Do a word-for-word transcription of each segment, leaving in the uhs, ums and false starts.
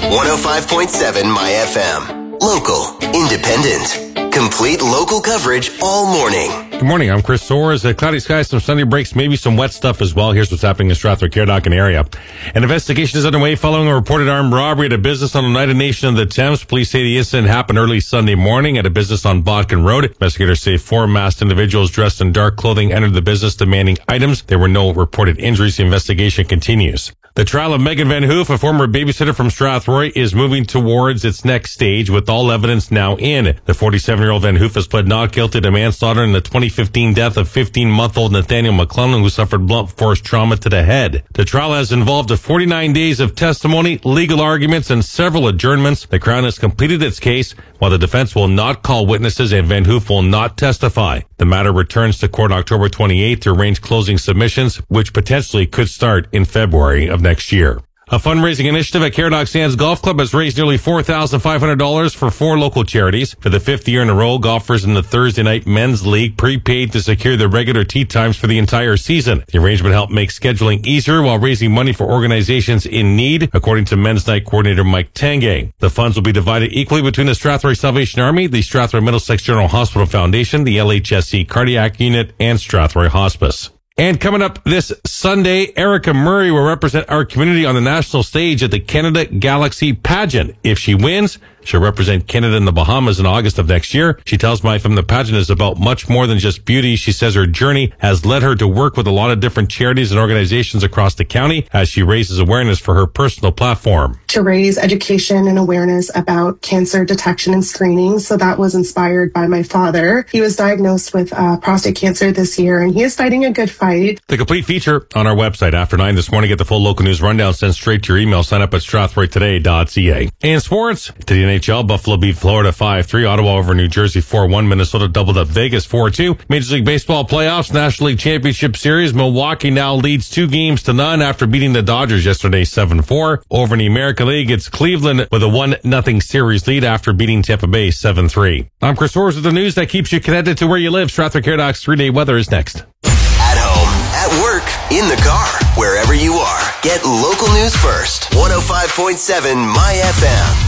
one oh five point seven My F M. Local, independent, complete local coverage all morning. Good morning, I'm Chris Soares. Uh, cloudy skies, some sunny breaks, maybe some wet stuff as well. Here's what's happening in Strathroy, Caredock area. An investigation is underway following a reported armed robbery at a business on Oneida Nation of the Thames. Police say the incident happened early Sunday morning at a business on Botkin Road. Investigators say four masked individuals dressed in dark clothing entered the business demanding items. There were no reported injuries. The investigation continues. The trial of Megan Van Hoof, a former babysitter from Strathroy, is moving towards its next stage with all evidence now in. The forty-seven-year-old Van Hoof has pled not guilty to manslaughter in the twenty fifteen death of fifteen-month-old Nathaniel McClellan, who suffered blunt force trauma to the head. The trial has involved forty-nine days of testimony, legal arguments, and several adjournments. The Crown has completed its case, while the defense will not call witnesses and Van Hoof will not testify. The matter returns to court October twenty-eighth to arrange closing submissions, which potentially could start in February of next year. A fundraising initiative at Caredock Sands Golf Club has raised nearly four thousand five hundred dollars for four local charities. For the fifth year in a row, golfers in the Thursday Night Men's League prepaid to secure their regular tee times for the entire season. The arrangement helped make scheduling easier while raising money for organizations in need, according to Men's Night coordinator Mike Tangay. The funds will be divided equally between the Strathroy Salvation Army, the Strathroy Middlesex General Hospital Foundation, the L H S C Cardiac Unit, and Strathroy Hospice. And coming up this Sunday, Erica Murray will represent our community on the national stage at the Canada Galaxy Pageant. If she wins, she'll represent Canada in the Bahamas in August of next year. She tells My F M the pageant is about much more than just beauty. She says her journey has led her to work with a lot of different charities and organizations across the county as she raises awareness for her personal platform. To raise education and awareness about cancer detection and screening. So that was inspired by my father. He was diagnosed with uh, prostate cancer this year, and he is fighting a good fight. The complete feature on our website after nine this morning. Get the full local news rundown sent straight to your email. Sign up at strathroy today dot c a. In sports, to the N H L, Buffalo beat Florida five three, Ottawa over New Jersey four one, Minnesota doubled up Vegas four two. Major League Baseball playoffs, National League Championship Series, Milwaukee now leads two games to none after beating the Dodgers yesterday seven four. Over in the American League, it's Cleveland with a one nothing series lead after beating Tampa Bay seven three. I'm Chris Soares with the news that keeps you connected to where you live. Strathroy Caredock's three-day weather is next. At home, at work, in the car, wherever you are, get local news first. one oh five point seven My F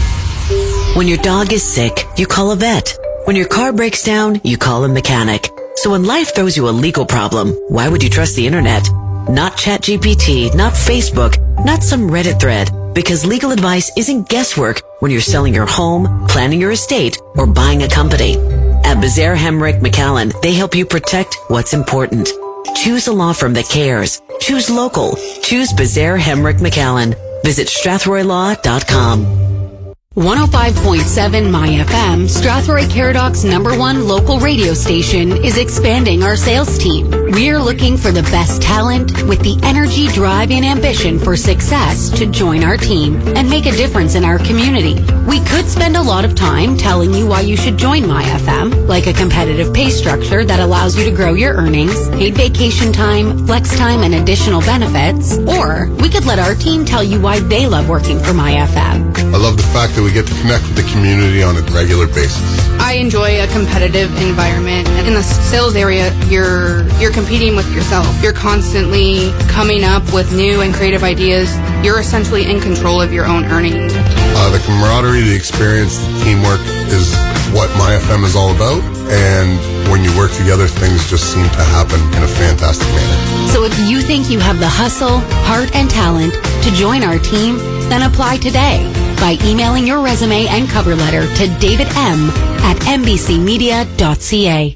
M. When your dog is sick, you call a vet. When your car breaks down, you call a mechanic. So when life throws you a legal problem, why would you trust the internet? Not ChatGPT, not Facebook, not some Reddit thread. Because legal advice isn't guesswork when you're selling your home, planning your estate, or buying a company. At Bazaar Hemrick McAllen, they help you protect what's important. Choose a law firm that cares. Choose local. Choose Bazaar Hemrick McAllen. Visit strathroy law dot com. one oh five point seven My F M, Strathroy Caredock's number one local radio station, is expanding our sales team. We're looking for the best talent with the energy, drive, and ambition for success to join our team and make a difference in our community. We could spend a lot of time telling you why you should join My F M, like a competitive pay structure that allows you to grow your earnings, paid vacation time, flex time, and additional benefits. Or we could let our team tell you why they love working for My F M. I love the fact that we get to connect with the community on a regular basis. I enjoy a competitive environment. In the sales area, you're you're competing with yourself. You're constantly coming up with new and creative ideas. You're essentially in control of your own earnings. Uh, the camaraderie, the experience, the teamwork is what My F M is all about. And when you work together, things just seem to happen in a fantastic manner. So if you think you have the hustle, heart, and talent to join our team, then apply today by emailing your resume and cover letter to David M at n b c media dot c a.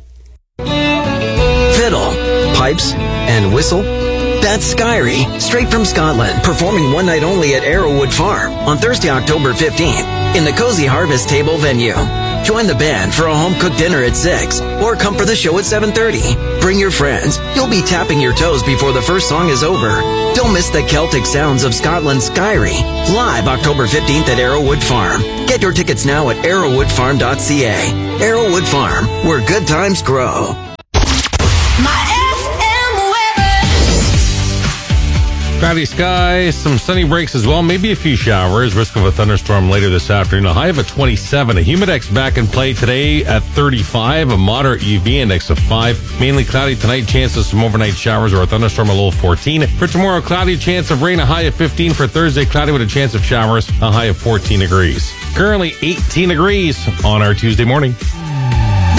Fiddle, pipes, and whistle. That's Skyrie, straight from Scotland, performing one night only at Arrowwood Farm on Thursday, October fifteenth, in the Cozy Harvest Table venue. Join the band for a home-cooked dinner at six, or come for the show at seven thirty. Bring your friends. You'll be tapping your toes before the first song is over. Don't miss the Celtic sounds of Scotland's Skyrie, live October fifteenth at Arrowwood Farm. Get your tickets now at arrowwood farm dot c a. Arrowwood Farm, where good times grow. Cloudy skies, some sunny breaks as well, maybe a few showers, risk of a thunderstorm later this afternoon. A high of a twenty-seven. A humidex back in play today at thirty-five. A moderate U V index of five. Mainly cloudy tonight, chances of some overnight showers or a thunderstorm, a low of fourteen. For tomorrow, cloudy, chance of rain, a high of fifteen. For Thursday, cloudy with a chance of showers, a high of fourteen degrees. Currently eighteen degrees on our Tuesday morning.